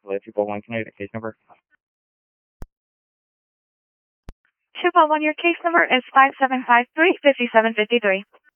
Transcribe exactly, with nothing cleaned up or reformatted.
two four one, can I get a case number? two four one, your case number is five seven five three, five seven five three.